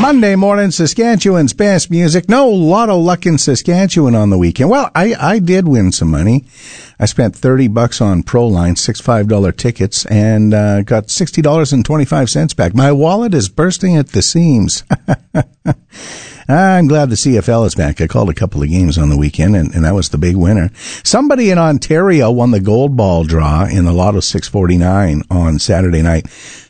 Monday morning, Saskatchewan's best music. No lotto luck in Saskatchewan on the weekend. Well, I did win some money. I spent $30 on Proline, $5 tickets, and got $60.25 back. My wallet is bursting at the seams. I'm glad the CFL is back. I called a couple of games on the weekend, and that was the big winner. Somebody in Ontario won the gold ball draw in the Lotto 649 on Saturday night.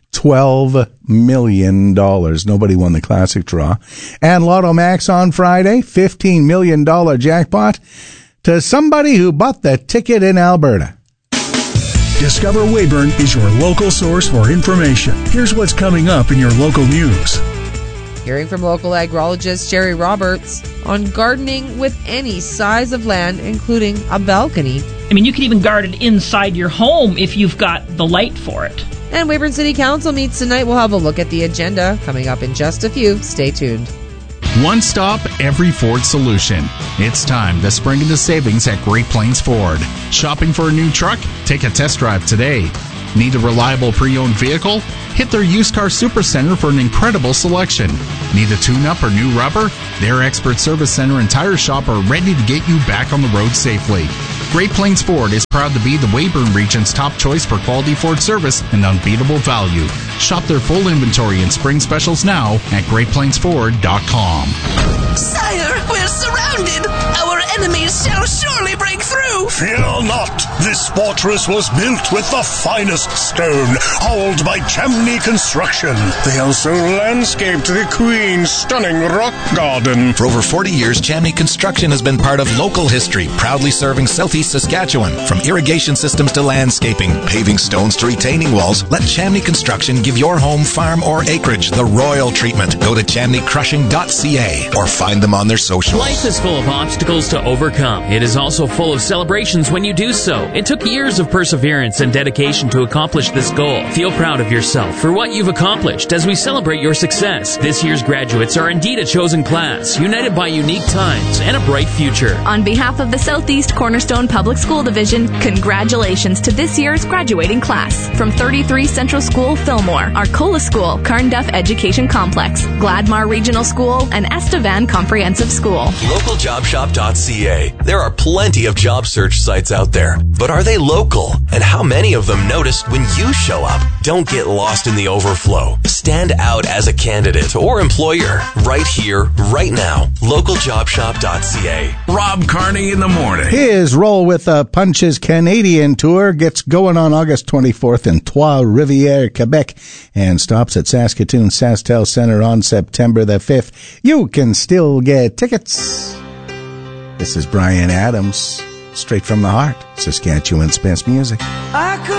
$12 million. Nobody won the classic draw. And Lotto Max on Friday, $15 million jackpot to somebody who bought the ticket in Alberta. Discover Weyburn is your local source for information. Here's what's coming up in your local news. Hearing from local agrologist Jerry Roberts on gardening with any size of land, including a balcony. I mean, you can even garden inside your home if you've got the light for it. And Weyburn City Council meets tonight. We'll have a look at the agenda coming up in just a few. Stay tuned. One stop, every Ford solution. It's time to spring into savings at Great Plains Ford. Shopping for a new truck? Take a test drive today. Need a reliable pre-owned vehicle? Hit their used car supercenter for an incredible selection. Need a tune-up or new rubber? Their expert service center and tire shop are ready to get you back on the road safely. Great Plains Ford is proud to be the Weyburn region's top choice for quality Ford service and unbeatable value. Shop their full inventory and spring specials now at GreatPlainsFord.com. Sire, we're surrounded. Our enemies shall surely break through. Fear not. This fortress was built with the finest stone, hauled by Chamney Construction. They also landscaped the Queen's stunning rock garden. For over 40 years, Chamney Construction has been part of local history, proudly serving southeast Saskatchewan. From irrigation systems to landscaping, paving stones to retaining walls, let Chamney Construction give your home, farm, or acreage the royal treatment. Go to chamneycrushing.ca or find them on their socials. Life is full of obstacles to overcome. It is also full of celebrations when you do so. It took years of perseverance and dedication to accomplish this goal. Feel proud of yourself for what you've accomplished as we celebrate your success. This year's graduates are indeed a chosen class, united by unique times and a bright future. On behalf of the Southeast Cornerstone Public School Division, congratulations to this year's graduating class. From 33 Central School, Fillmore, Arcola School, Carnduff Education Complex, Gladmar Regional School, and Estevan Comprehensive School. LocalJobShop.ca. There are plenty of job search sites out there, but are they local? And how many of them notice when you show up? Don't get lost in the overflow. Stand out as a candidate or employer right here, right now. LocalJobShop.ca. Rob Carney in the morning. His Roll with the Punches Canadian tour gets going on August 24th in Trois-Rivières, Quebec, and stops at Saskatoon SaskTel Centre on September the 5th. You can still get tickets. This is Bryan Adams, straight from the heart, Saskatchewan's best music.